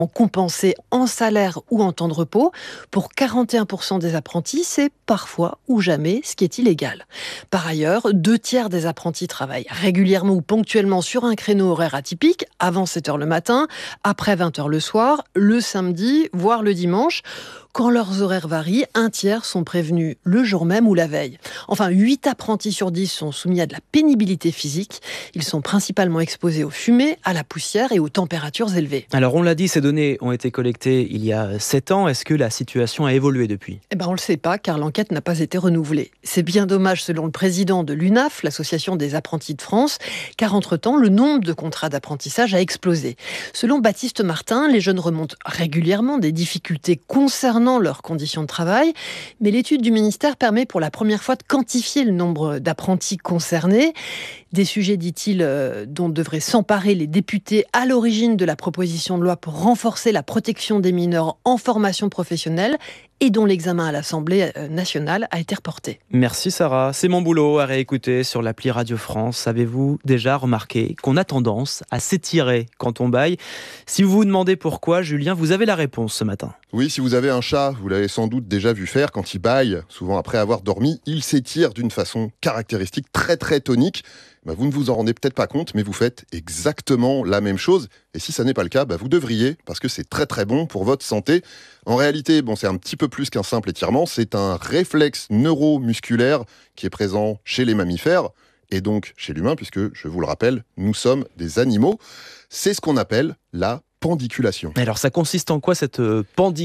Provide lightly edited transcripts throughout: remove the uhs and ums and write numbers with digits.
compensés en salaire ou en temps de repos. Pour 41% des apprentis, c'est parfois ou jamais, ce qui est illégal. Par ailleurs, 2/3 des apprentis travaillent régulièrement ou ponctuellement sur un créneau horaire atypique, avant 7h le matin, après 20h le soir, le samedi, voire le dimanche. Quand leurs horaires varient, 1/3 sont prévenus le jour même ou la veille. Enfin, 8 apprentis sur 10 sont soumis à de la pénibilité physique. Ils sont principalement exposés aux fumées, à la poussière et aux températures élevées. Alors on l'a dit, ces données ont été collectées il y a 7 ans. Est-ce que la situation a évolué depuis ? On ne le sait pas, car l'enquête n'a pas été renouvelée. C'est bien dommage selon le président de l'UNAF, l'Association des apprentis de France, car entre-temps, le nombre de contrats d'apprentissage a explosé. Selon Baptiste Martin, les jeunes remontent régulièrement des difficultés concernant leurs conditions de travail, mais l'étude du ministère permet pour la première fois de quantifier le nombre d'apprentis concernés. Des sujets, dit-il, dont devraient s'emparer les députés à l'origine de la proposition de loi pour renforcer la protection des mineurs en formation professionnelle et dont l'examen à l'Assemblée nationale a été reporté. Merci Sarah, c'est mon boulot à réécouter sur l'appli Radio France. Avez-vous déjà remarqué qu'on a tendance à s'étirer quand on bâille ? Si vous vous demandez pourquoi, Julien, vous avez la réponse ce matin. Oui, si vous avez un chat, vous l'avez sans doute déjà vu faire, quand il bâille, souvent après avoir dormi, il s'étire d'une façon caractéristique, très très tonique. Vous ne vous en rendez peut-être pas compte, mais vous faites exactement la même chose. Et si ça n'est pas le cas, vous devriez, parce que c'est très très bon pour votre santé. En réalité, c'est un petit peu plus qu'un simple étirement, c'est un réflexe neuromusculaire qui est présent chez les mammifères, et donc chez l'humain, puisque, je vous le rappelle, nous sommes des animaux. C'est ce qu'on appelle la pendiculation. Alors ça consiste en quoi cette pendiculation ?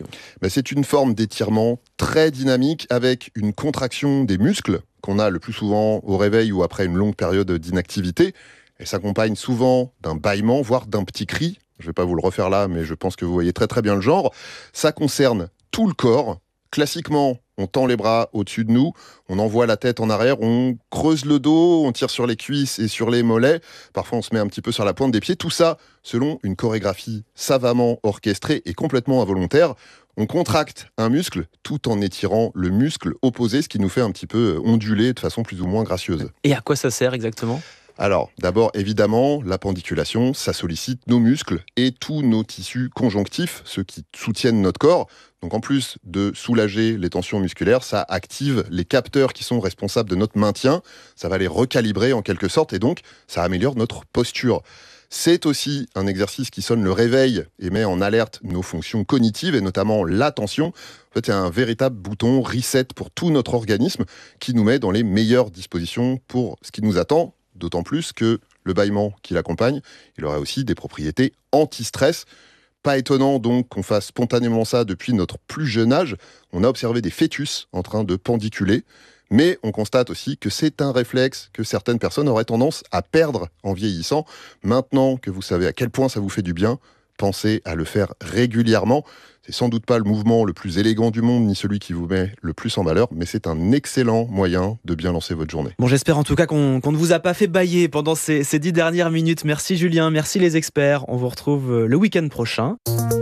C'est une forme d'étirement très dynamique avec une contraction des muscles qu'on a le plus souvent au réveil ou après une longue période d'inactivité. Elle s'accompagne souvent d'un bâillement, voire d'un petit cri. Je ne vais pas vous le refaire là, mais je pense que vous voyez très très bien le genre. Ça concerne tout le corps. Classiquement, on tend les bras au-dessus de nous, on envoie la tête en arrière, on creuse le dos, on tire sur les cuisses et sur les mollets. Parfois, on se met un petit peu sur la pointe des pieds. Tout ça selon une chorégraphie savamment orchestrée et complètement involontaire. On contracte un muscle tout en étirant le muscle opposé, ce qui nous fait un petit peu onduler de façon plus ou moins gracieuse. Et à quoi ça sert exactement ? Alors, d'abord, évidemment, la pendiculation, ça sollicite nos muscles et tous nos tissus conjonctifs, ceux qui soutiennent notre corps. Donc, en plus de soulager les tensions musculaires, ça active les capteurs qui sont responsables de notre maintien. Ça va les recalibrer en quelque sorte et donc, ça améliore notre posture. C'est aussi un exercice qui sonne le réveil et met en alerte nos fonctions cognitives et notamment l'attention. En fait, il y a un véritable bouton reset pour tout notre organisme qui nous met dans les meilleures dispositions pour ce qui nous attend. D'autant plus que le bâillement qui l'accompagne, il aurait aussi des propriétés anti-stress. Pas étonnant donc qu'on fasse spontanément ça depuis notre plus jeune âge. On a observé des fœtus en train de pendiculer. Mais on constate aussi que c'est un réflexe que certaines personnes auraient tendance à perdre en vieillissant. Maintenant que vous savez à quel point ça vous fait du bien, pensez à le faire régulièrement. C'est sans doute pas le mouvement le plus élégant du monde, ni celui qui vous met le plus en valeur, mais c'est un excellent moyen de bien lancer votre journée. Bon, j'espère en tout cas qu'on ne vous a pas fait bâiller pendant ces 10 dernières minutes. Merci Julien, merci les experts. On vous retrouve le week-end prochain.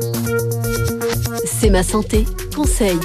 C'est ma santé, conseil.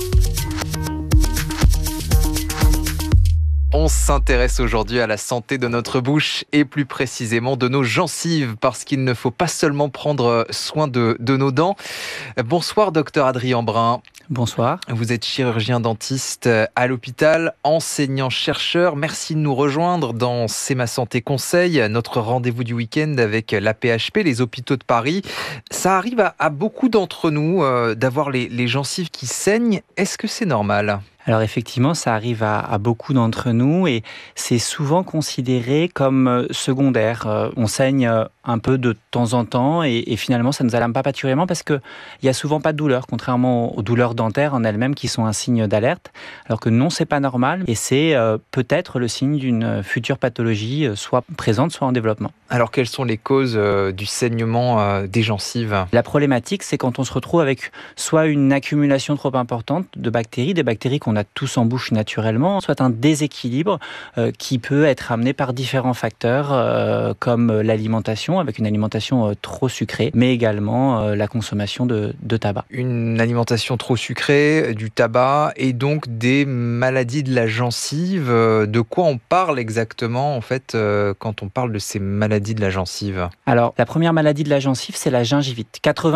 On s'intéresse aujourd'hui à la santé de notre bouche et plus précisément de nos gencives parce qu'il ne faut pas seulement prendre soin de nos dents. Bonsoir docteur Adrien Brun. Bonsoir. Vous êtes chirurgien dentiste à l'hôpital, enseignant-chercheur. Merci de nous rejoindre dans C'est ma santé conseil, notre rendez-vous du week-end avec l'AP-HP, les hôpitaux de Paris. Ça arrive à beaucoup d'entre nous d'avoir les gencives qui saignent. Est-ce que c'est normal ? Alors effectivement, ça arrive à beaucoup d'entre nous et c'est souvent considéré comme secondaire. On saigne un peu de temps en temps et finalement ça ne nous alarme pas particulièrement parce qu'il n'y a souvent pas de douleur, contrairement aux douleurs dentaires en elles-mêmes qui sont un signe d'alerte. Alors que non, c'est pas normal et c'est peut-être le signe d'une future pathologie, soit présente, soit en développement. Alors quelles sont les causes du saignement des gencives ? La problématique, c'est quand on se retrouve avec soit une accumulation trop importante de bactéries, des bactéries qu'on a tous en bouche naturellement, soit un déséquilibre qui peut être amené par différents facteurs comme l'alimentation, avec une alimentation trop sucrée, mais également la consommation de tabac. Une alimentation trop sucrée, du tabac et donc des maladies de la gencive. De quoi on parle exactement en fait quand on parle de ces maladies de la gencive ? Alors, la première maladie de la gencive, c'est la gingivite.